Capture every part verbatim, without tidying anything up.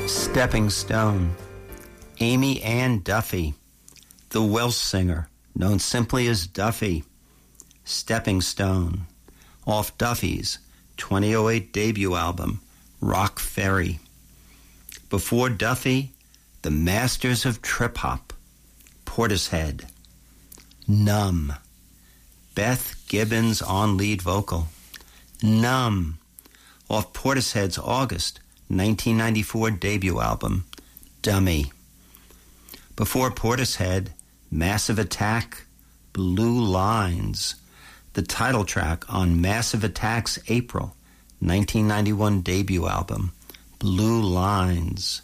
Stepping Stone, Amy Ann Duffy, the Welsh singer, known simply as Duffy. Stepping Stone, off Duffy's twenty oh eight debut album, Rock Ferry. Before Duffy, the Masters of Trip Hop, Portishead. Numb, Beth Gibbons on lead vocal. Numb, off Portishead's August nineteen ninety-four debut album, Dummy. Before Portishead, Massive Attack, Blue Lines, the title track on Massive Attack's April nineteen ninety-one debut album, Blue Lines.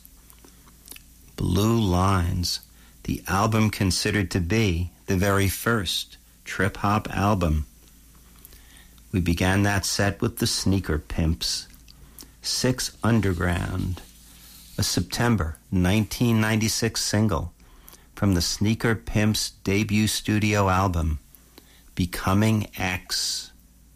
Blue Lines, the album considered to be the very first trip-hop album. We began that set with the Sneaker Pimps, Six Underground, a September nineteen ninety-six single from the Sneaker Pimps' debut studio album, Becoming X.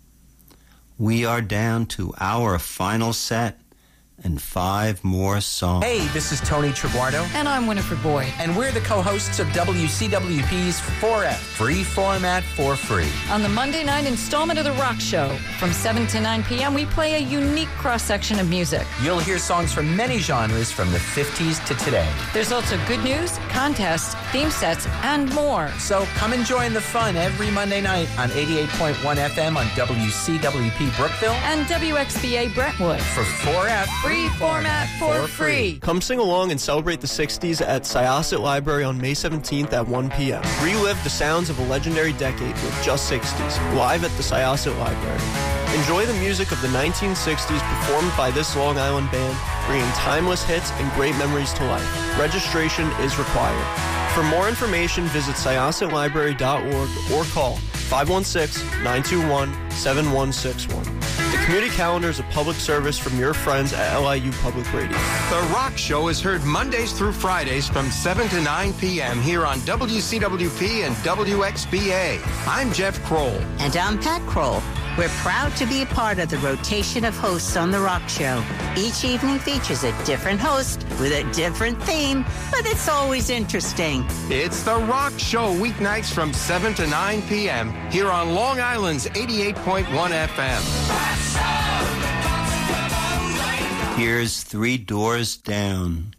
We are down to our final set and five more songs. Hey, this is Tony Triguardo. And I'm Winifred Boyd. And we're the co-hosts of W C W P's four F, Free Format for Free. On the Monday night installment of The Rock Show, from seven to nine p.m., we play a unique cross-section of music. You'll hear songs from many genres from the fifties to today. There's also good news, contests, theme sets, and more. So come and join the fun every Monday night on eighty-eight point one F M on W C W P Brookville and W X B A Brentwood for four F. Free format for free. Come sing along and celebrate the sixties at Syosset Library on May seventeenth at one p.m. Relive the sounds of a legendary decade with Just sixties, live at the Syosset Library. Enjoy the music of the nineteen sixties performed by this Long Island band, bringing timeless hits and great memories to life. Registration is required. For more information, visit syosset library dot org or call five one six, nine two one, seven one six one. The community calendar is a public service from your friends at L I U Public Radio. The Rock Show is heard Mondays through Fridays from seven to nine p.m. here on W C W P and W X B A. I'm Jeff Kroll. And I'm Pat Kroll. We're proud to be a part of the rotation of hosts on The Rock Show. Each evening features a different host with a different theme, but it's always interesting. It's The Rock Show, weeknights from seven to nine p.m. here on Long Island's eighty-eight point one F M. Here's Three Doors Down.